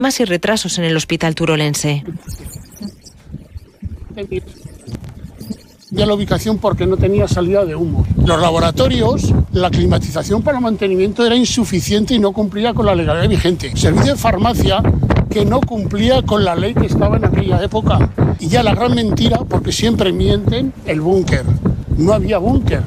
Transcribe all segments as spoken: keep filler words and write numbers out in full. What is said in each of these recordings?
más y retrasos en el hospital turolense. Ya la ubicación porque no tenía salida de humo. Los laboratorios, la climatización para el mantenimiento era insuficiente y no cumplía con la legalidad vigente. Servicio de farmacia que no cumplía con la ley que estaba en aquella época. Y ya la gran mentira, porque siempre mienten, el búnker. No había búnker.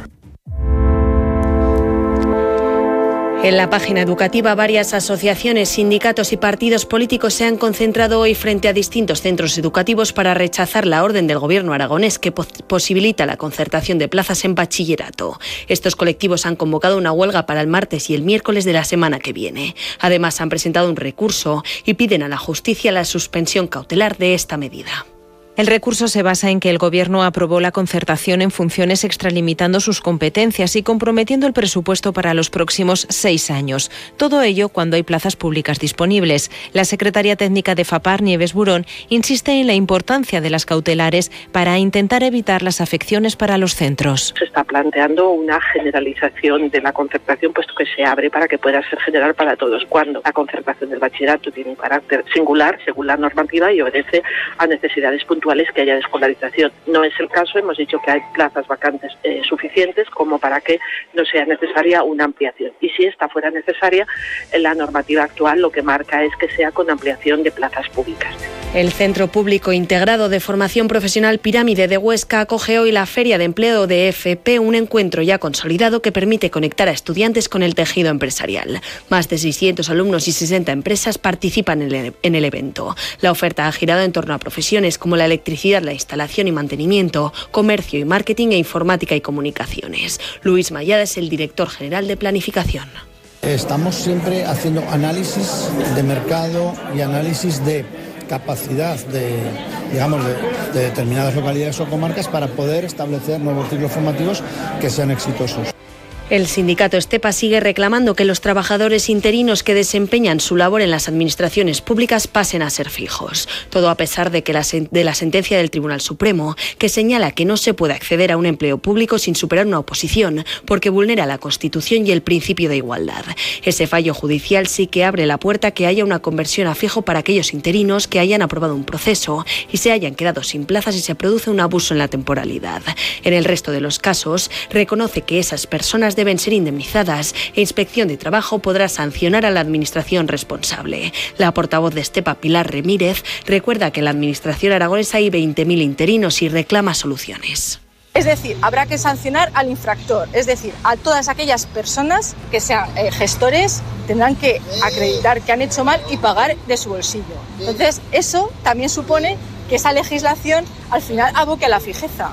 En la página educativa, varias asociaciones, sindicatos y partidos políticos se han concentrado hoy frente a distintos centros educativos para rechazar la orden del gobierno aragonés que pos- posibilita la concertación de plazas en bachillerato. Estos colectivos han convocado una huelga para el martes y el miércoles de la semana que viene. Además, han presentado un recurso y piden a la justicia la suspensión cautelar de esta medida. El recurso se basa en que el Gobierno aprobó la concertación en funciones extralimitando sus competencias y comprometiendo el presupuesto para los próximos seis años. Todo ello cuando hay plazas públicas disponibles. La secretaria técnica de FAPAR, Nieves Burón, insiste en la importancia de las cautelares para intentar evitar las afecciones para los centros. Se está planteando una generalización de la concertación, puesto que se abre para que pueda ser general para todos. Cuando la concertación del bachillerato tiene un carácter singular, según la normativa, y obedece a necesidades puntuales que haya de escolarización. No es el caso, hemos dicho que hay plazas vacantes eh, suficientes como para que no sea necesaria una ampliación. Y si esta fuera necesaria, la normativa actual lo que marca es que sea con ampliación de plazas públicas. El Centro Público Integrado de Formación Profesional Pirámide de Huesca acoge hoy la Feria de Empleo de F P, un encuentro ya consolidado que permite conectar a estudiantes con el tejido empresarial. Más de seiscientos alumnos y sesenta empresas participan en el, en el evento. La oferta ha girado en torno a profesiones como la electricidad, la instalación y mantenimiento, comercio y marketing e informática y comunicaciones. Luis Mayada es el director general de Planificación. Estamos siempre haciendo análisis de mercado y análisis de capacidad de, digamos, de, de determinadas localidades o comarcas para poder establecer nuevos ciclos formativos que sean exitosos. El sindicato Estepa sigue reclamando que los trabajadores interinos que desempeñan su labor en las administraciones públicas pasen a ser fijos. Todo a pesar de, que la, de la sentencia del Tribunal Supremo, que señala que no se puede acceder a un empleo público sin superar una oposición, porque vulnera la Constitución y el principio de igualdad. Ese fallo judicial sí que abre la puerta a que haya una conversión a fijo para aquellos interinos que hayan aprobado un proceso y se hayan quedado sin plazas y se produce un abuso en la temporalidad. En el resto de los casos, reconoce que esas personas deben ser indemnizadas e Inspección de Trabajo podrá sancionar a la administración responsable. La portavoz de Estepa, Pilar Remírez, recuerda que en la administración aragonesa hay veinte mil interinos y reclama soluciones. Es decir, habrá que sancionar al infractor, es decir, a todas aquellas personas que sean eh, gestores, tendrán que acreditar que han hecho mal y pagar de su bolsillo. Entonces, eso también supone que esa legislación al final aboque a la fijeza.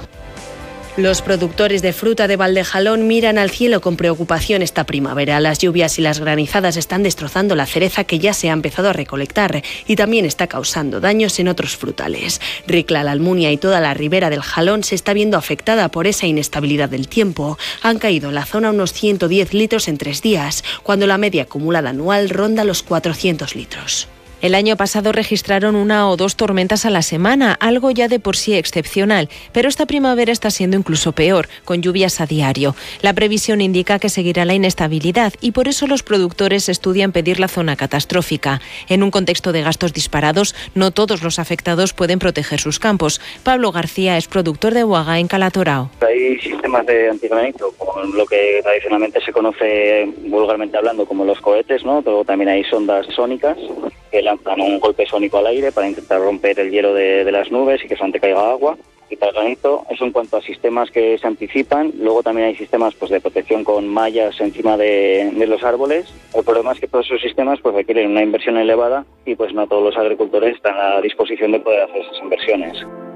Los productores de fruta de Valdejalón miran al cielo con preocupación esta primavera. Las lluvias y las granizadas están destrozando la cereza que ya se ha empezado a recolectar y también está causando daños en otros frutales. Ricla, la Almunia y toda la ribera del Jalón se está viendo afectada por esa inestabilidad del tiempo. Han caído en la zona unos ciento diez litros en tres días, cuando la media acumulada anual ronda los cuatrocientos litros. El año pasado registraron una o dos tormentas a la semana, algo ya de por sí excepcional, pero esta primavera está siendo incluso peor, con lluvias a diario. La previsión indica que seguirá la inestabilidad y por eso los productores estudian pedir la zona catastrófica. En un contexto de gastos disparados, no todos los afectados pueden proteger sus campos. Pablo García es productor de Boaga en Calatorao. Hay sistemas de antigranito, como lo que tradicionalmente se conoce vulgarmente hablando como los cohetes, ¿no? Pero también hay sondas sónicas que lanzan un golpe sónico al aire para intentar romper el hielo de, de las nubes y que solamente caiga agua. Y tal granito, eso en cuanto a sistemas que se anticipan. Luego también hay sistemas pues de protección con mallas encima de, de los árboles. El problema es que todos esos sistemas pues requieren una inversión elevada y pues no todos los agricultores están a la disposición de poder hacer esas inversiones.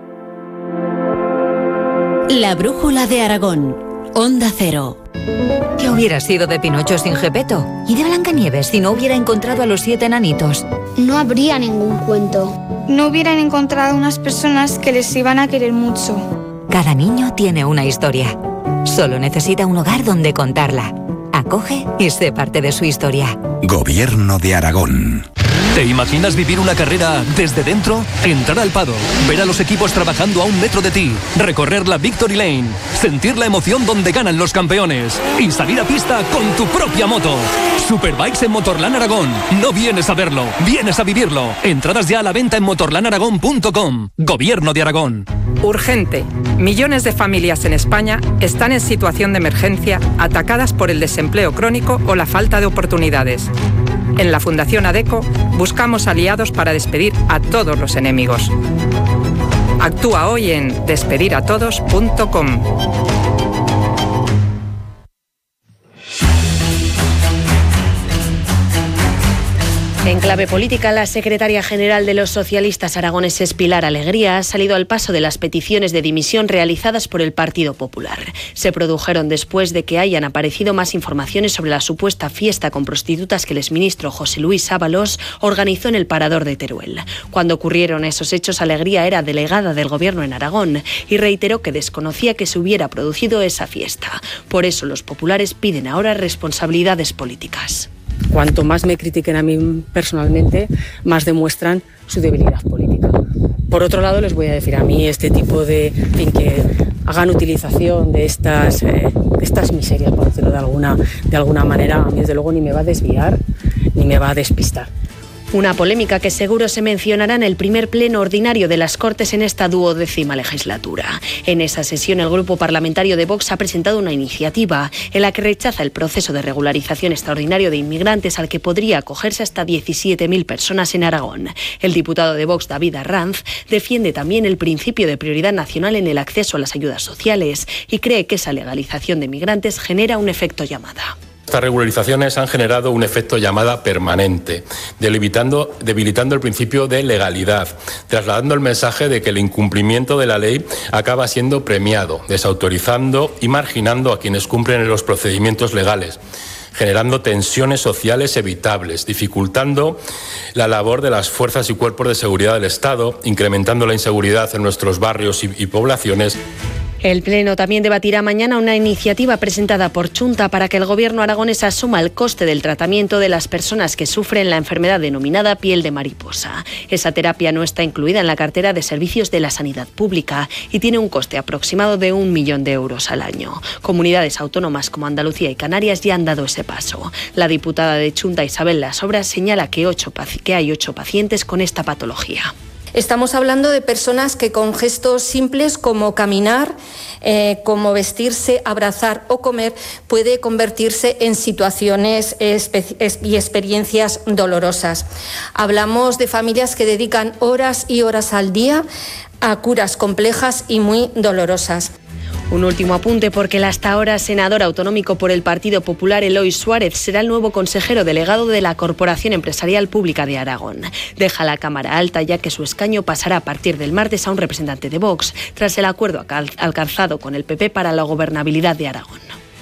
La brújula de Aragón, Onda Cero. ¿Qué hubiera sido de Pinocho sin Gepetto? ¿Y de Blancanieves si no hubiera encontrado a los siete enanitos? No habría ningún cuento. No hubieran encontrado unas personas que les iban a querer mucho. Cada niño tiene una historia. Solo necesita un hogar donde contarla. Acoge y sé parte de su historia. Gobierno de Aragón. ¿Te imaginas vivir una carrera desde dentro? Entrar al paddock, ver a los equipos trabajando a un metro de ti, recorrer la Victory Lane, sentir la emoción donde ganan los campeones y salir a pista con tu propia moto. Superbikes en Motorland Aragón. No vienes a verlo, vienes a vivirlo. Entradas ya a la venta en motorland aragón punto com. Gobierno de Aragón. Urgente. Millones de familias en España están en situación de emergencia, atacadas por el desempleo crónico o la falta de oportunidades. En la Fundación ADECO buscamos aliados para despedir a todos los enemigos. Actúa hoy en despedir a todos punto com. En clave política, la secretaria general de los socialistas aragoneses, Pilar Alegría, ha salido al paso de las peticiones de dimisión realizadas por el Partido Popular. Se produjeron después de que hayan aparecido más informaciones sobre la supuesta fiesta con prostitutas que el exministro José Luis Ábalos organizó en el Parador de Teruel. Cuando ocurrieron esos hechos, Alegría era delegada del Gobierno en Aragón y reiteró que desconocía que se hubiera producido esa fiesta. Por eso los populares piden ahora responsabilidades políticas. Cuanto más me critiquen a mí personalmente, más demuestran su debilidad política. Por otro lado, les voy a decir, a mí este tipo de, en fin, que hagan utilización de estas, eh, de estas miserias, por decirlo de alguna, de alguna manera, a mí desde luego ni me va a desviar ni me va a despistar. Una polémica que seguro se mencionará en el primer pleno ordinario de las Cortes en esta duodécima legislatura. En esa sesión, el grupo parlamentario de Vox ha presentado una iniciativa en la que rechaza el proceso de regularización extraordinario de inmigrantes al que podría acogerse hasta diecisiete mil personas en Aragón. El diputado de Vox, David Arranz, defiende también el principio de prioridad nacional en el acceso a las ayudas sociales y cree que esa legalización de migrantes genera un efecto llamada. Estas regularizaciones han generado un efecto llamada permanente, debilitando, debilitando el principio de legalidad, trasladando el mensaje de que el incumplimiento de la ley acaba siendo premiado, desautorizando y marginando a quienes cumplen los procedimientos legales, generando tensiones sociales evitables, dificultando la labor de las fuerzas y cuerpos de seguridad del Estado, incrementando la inseguridad en nuestros barrios y, y poblaciones. El Pleno también debatirá mañana una iniciativa presentada por Chunta para que el Gobierno aragonés asuma el coste del tratamiento de las personas que sufren la enfermedad denominada piel de mariposa. Esa terapia no está incluida en la cartera de servicios de la sanidad pública y tiene un coste aproximado de un millón de euros al año. Comunidades autónomas como Andalucía y Canarias ya han dado ese paso. La diputada de Chunta, Isabel Lasobras, señala que, ocho, que hay ocho pacientes con esta patología. Estamos hablando de personas que con gestos simples como caminar, eh, como vestirse, abrazar o comer, puede convertirse en situaciones espe- y experiencias dolorosas. Hablamos de familias que dedican horas y horas al día a curas complejas y muy dolorosas. Un último apunte, porque el hasta ahora senador autonómico por el Partido Popular, Eloy Suárez, será el nuevo consejero delegado de la Corporación Empresarial Pública de Aragón. Deja la Cámara Alta, ya que su escaño pasará a partir del martes a un representante de Vox, tras el acuerdo alcanzado con el P P para la gobernabilidad de Aragón.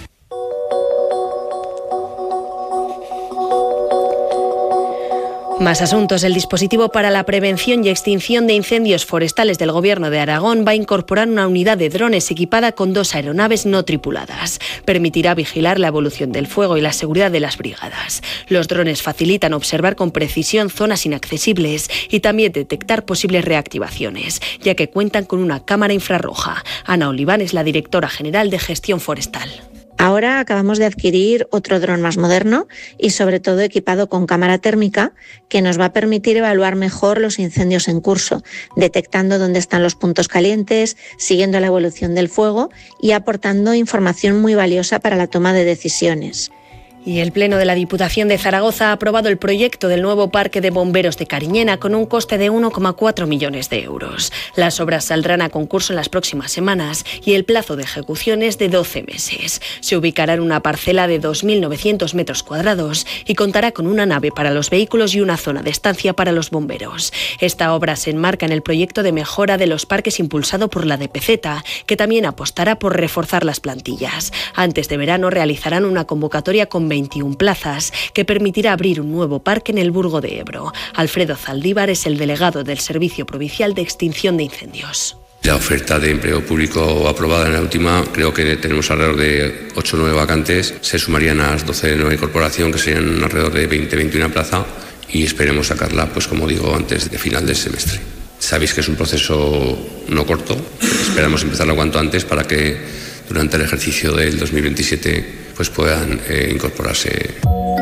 Más asuntos. El dispositivo para la prevención y extinción de incendios forestales del Gobierno de Aragón va a incorporar una unidad de drones equipada con dos aeronaves no tripuladas. Permitirá vigilar la evolución del fuego y la seguridad de las brigadas. Los drones facilitan observar con precisión zonas inaccesibles y también detectar posibles reactivaciones, ya que cuentan con una cámara infrarroja. Ana Oliván es la directora general de Gestión Forestal. Ahora acabamos de adquirir otro dron más moderno y sobre todo equipado con cámara térmica que nos va a permitir evaluar mejor los incendios en curso, detectando dónde están los puntos calientes, siguiendo la evolución del fuego y aportando información muy valiosa para la toma de decisiones. Y el Pleno de la Diputación de Zaragoza ha aprobado el proyecto del nuevo Parque de Bomberos de Cariñena con un coste de uno coma cuatro millones de euros. Las obras saldrán a concurso en las próximas semanas y el plazo de ejecución es de doce meses. Se ubicará en una parcela de dos mil novecientos metros cuadrados y contará con una nave para los vehículos y una zona de estancia para los bomberos. Esta obra se enmarca en el proyecto de mejora de los parques impulsado por la D P Z, que también apostará por reforzar las plantillas. Antes de verano realizarán una convocatoria con veintiuna plazas que permitirá abrir un nuevo parque en el Burgo de Ebro. Alfredo Zaldívar es el delegado del Servicio Provincial de Extinción de Incendios. La oferta de empleo público aprobada en la última, creo que tenemos alrededor de ocho o nueve vacantes, se sumarían a las doce de nueva incorporación, que serían alrededor de veinte a veintiuna plazas, y esperemos sacarla, pues como digo, antes de final del semestre. Sabéis que es un proceso no corto, esperamos empezarlo cuanto antes para que durante el ejercicio del dos mil veintisiete pues puedan eh, incorporarse.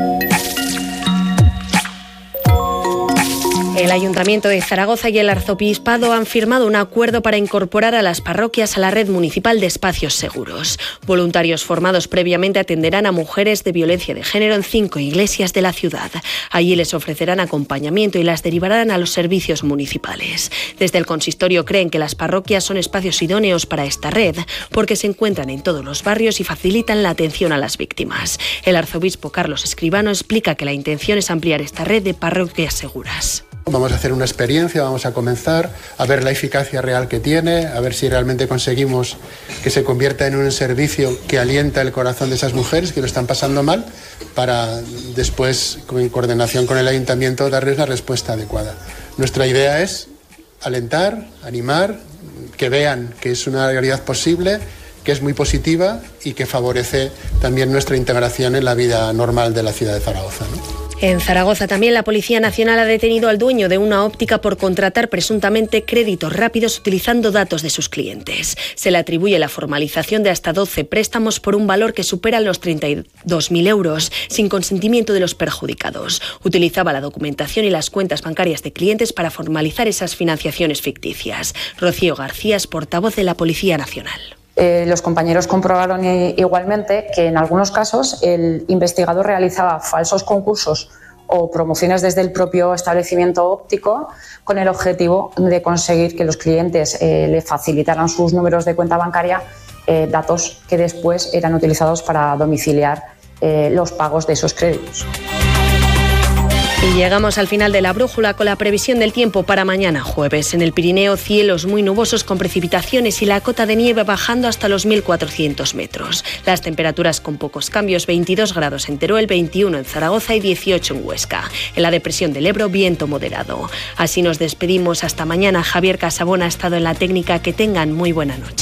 El Ayuntamiento de Zaragoza y el Arzobispado han firmado un acuerdo para incorporar a las parroquias a la red municipal de espacios seguros. Voluntarios formados previamente atenderán a mujeres de violencia de género en cinco iglesias de la ciudad. Allí les ofrecerán acompañamiento y las derivarán a los servicios municipales. Desde el consistorio creen que las parroquias son espacios idóneos para esta red porque se encuentran en todos los barrios y facilitan la atención a las víctimas. El arzobispo Carlos Escribano explica que la intención es ampliar esta red de parroquias seguras. Vamos a hacer una experiencia, vamos a comenzar a ver la eficacia real que tiene, a ver si realmente conseguimos que se convierta en un servicio que alienta el corazón de esas mujeres que lo están pasando mal, para después, en coordinación con el ayuntamiento, darles la respuesta adecuada. Nuestra idea es alentar, animar, que vean que es una realidad posible, que es muy positiva y que favorece también nuestra integración en la vida normal de la ciudad de Zaragoza, ¿no? En Zaragoza también la Policía Nacional ha detenido al dueño de una óptica por contratar presuntamente créditos rápidos utilizando datos de sus clientes. Se le atribuye la formalización de hasta doce préstamos por un valor que supera los treinta y dos mil euros sin consentimiento de los perjudicados. Utilizaba la documentación y las cuentas bancarias de clientes para formalizar esas financiaciones ficticias. Rocío García es portavoz de la Policía Nacional. Eh, los compañeros comprobaron eh, igualmente que en algunos casos el investigador realizaba falsos concursos o promociones desde el propio establecimiento óptico con el objetivo de conseguir que los clientes eh, le facilitaran sus números de cuenta bancaria, eh, datos que después eran utilizados para domiciliar eh, los pagos de esos créditos. Y llegamos al final de la brújula con la previsión del tiempo para mañana jueves. En el Pirineo, cielos muy nubosos con precipitaciones y la cota de nieve bajando hasta los mil cuatrocientos metros. Las temperaturas con pocos cambios, veintidós grados en Teruel, veintiuno en Zaragoza y dieciocho en Huesca. En la depresión del Ebro, viento moderado. Así nos despedimos hasta mañana. Javier Casabona ha estado en la técnica. Que tengan muy buena noche.